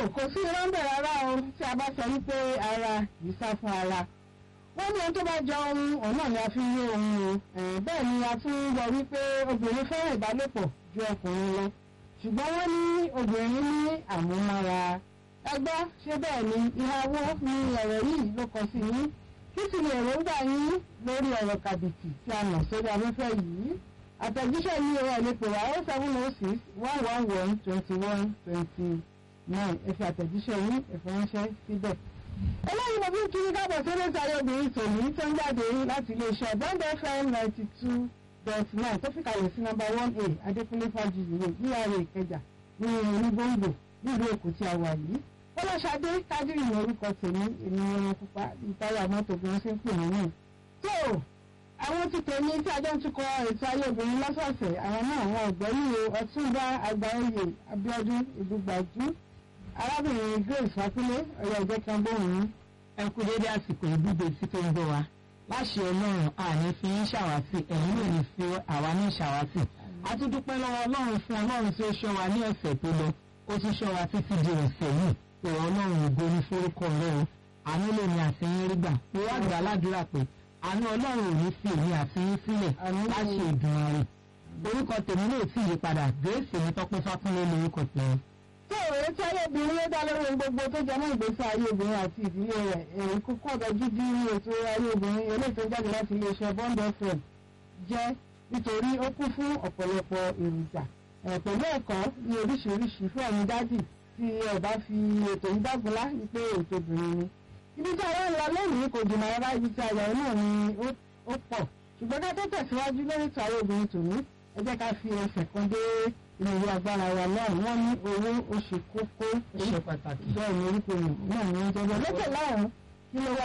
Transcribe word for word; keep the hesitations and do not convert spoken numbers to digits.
kò sí nọ́mbà rárá o tí a bá sọ wípé ara yìí sá fún ara wọ́n ní ohun tó bá jọ ohun ọ̀nà ni a fi ń rí ohun o bẹ́ẹ̀ ni a tún gbọ́ wípé obìnrin fẹ́ràn ìbálòpọ̀ ju ọkùnrin lọ ṣùgbọ́n wọ́n ní obìnrin ní àmúmára ẹgbọ́ ṣé bẹ́ẹ̀ ni ìhàwó ni ọ̀rọ̀ yìí ló kọ sí yín kí sì ni èròǹgbà yín lórí ọ̀rọ̀ kàbìtì tí a mọ̀ sórí afẹ́fẹ́ yìí àtẹ̀jíṣẹ́ ní ẹ̀rọ ìlépò wa oh seven oh six one one one twenty one twenty nine ẹ fi àtẹ̀jíṣẹ́ yín ẹ̀fọ́ ránṣẹ́ síbẹ̀. eléyìí mo fi ń kiri kábọ̀ sórí ìsàlẹ̀ obìnrin tòní tó ń jáde láti iléeṣẹ́ bond f m ninety two dot nine tó fi kalẹ̀ sí nọ́mbà one a adékúnlé fájuyì ní gra ìkẹjà ní onígbòǹgbò nílùú èkó tí a wà yìí. Fọláṣadé Kádírì ní orúkọ tèmi ènìyàn pupa ìtayà mọ́tò bí wọ́n ṣe ń pè mí náà. tó àwọn tí tèmi tí ajọ́ ń tukọ̀ ètò ayé obìnrin lọ́sọ̀ọ̀sẹ̀ àwọn náà wọn ọ̀gbẹ́ni ọ̀túnba àgbáyé Abíọ́dún Ìdúgbàjú arábìnrin Grace Fákúnlé ọ̀yọ́ ìjẹ́ kan bóun. ẹ kú dédé àsìkò ìdíje tí tó ń bọ̀ wá láṣẹ Ọlọ́run àní fi ń ṣàwátì ẹ̀yìn ló ní fi àwa ní ṣàwátì. a tún dúpẹ́ lọ́wọ́ Ọlọ́run fún Ọlọ́run tí ó ṣọ́ wa ní ọ̀sẹ̀ tó lọ ó tún ṣọ́ wa títí di ọ̀sẹ̀ yìí ìwọ Ọlọ́run ògo ní forúkọ rẹ̀ o àánú lè ní àtìyín rí gbà mo wá gbà ládùúrà pé àánú Ọlọ́run ò ní fi èmi àtìyín sílẹ̀ láṣẹ Èdùmàrè. orúkọ tèmi náà sì yí padà Grace ní Tọ́pẹ́ Fákúnlé lórúkọ tèmi. tó òwe tí ayé obìnrin ló dá lórí gbogbo tó jẹ mọ́ ìgbésí ayé obìnrin àti ìdílé rẹ̀ èrè kókó ọ̀dọ́jú bí ètò ayé obìnrin eléyìí tó jáde láti iléeṣẹ́ Bond F M jẹ́ nítorí ó kún fún ọ̀pọ̀lọpọ̀ èròjà pẹ̀lú ẹ̀kọ́ ní oríṣiríṣi fún ẹ̀yin dádì tí ẹ bá fi ètò ìdágunlá ní pé ètò obìnrin ni. ibi tí àwọn ń lọ lónìí kò jìnnà rárá ibi tí ayọ̀ náà ni ó pọ̀ ṣùgbọ́n ká tó tẹ̀síwájú lórí ètò ayé obìnrin tòní ẹ jẹ́ ká fi ẹsẹ̀ kan dé ilé ìwé agbára wa náà wọ́n ní owó ó ṣe kókó ó ṣe pàtàkì. bẹ́ẹ̀ ni orúkọ náà ní oúnjẹ bẹ́ẹ̀ lókè láàrún kí ló wà.